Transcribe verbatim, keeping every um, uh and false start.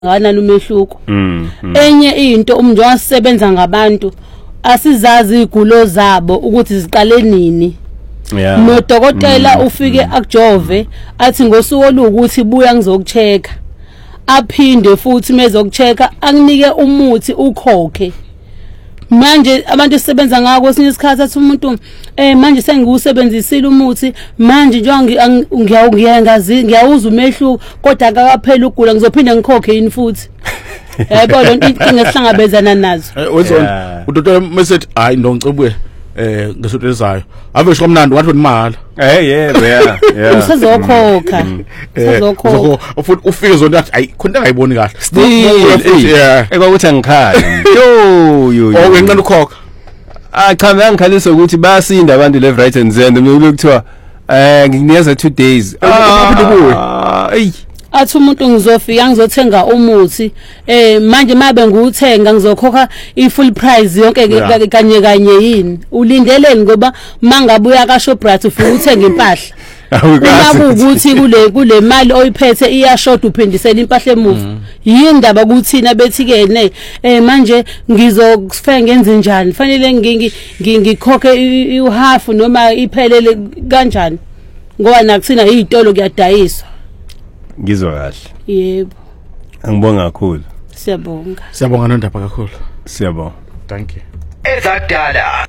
ngana lumehluko. Enye into umnjowa sisebenza ngabantu asizazi igulo zabo ukuthi ziqale nini. Yeah. Nodokotela ufike akujove athi ngosuku olukuthi buya ngizokucheka. Aphinde futhi mezokucheka akunike umuthi ukhokhe. Manje abantu sisebenza ngako kwesinye isikhathi athi umuntu eh manje sengiwusebenzisile umuthi manje njengoba ngiyayengazi ngiyawuza umehluko kodwa akakaphela ugula ngizophinda ngikhokhe yini futhi. Yebo lo inkinga esihlangabezana nazo. Wenzona udokotela mesethi hayi ndongicebwe eh ngesonto elizayo ave sho kamnandi wathi imali eh yebo yeah yeah usezokhokha usezokhokha ufuthi ufike zonke athi ayi khona ngayiboni kahle still yeah ekwakuthi angikhaya yo yo oh ngincane ukhokha ah cha ngangikhalisa ukuthi bayasinda abantu left right and center mina kuthiwa eh ngikunikeza two days ah ey athi umuntu ngizofika ngizothenga umuthi eh manje mabe ngiwuthenga ngizokhokha ifull price yonke kanye kanye yini ulindeleni ngoba mangabuya ka Shoprite ufika uthenga impahla uma ukuthi kule kule mali oyiphethe iyashort uphindisela impahla emuva yindaba kuthina bethi ke ne eh manje ngizokufika ngenze njani fanele ngikhokhe u half noma iphelele kanjani ngoba nakuthina izitolo kuyadayiswa. Ngizwa kahle. Yebo. Angibonga kakhulu. Siyabonga. Siyabonga nondaba kakhulu. Siyabonga. Thank you. Ezadala.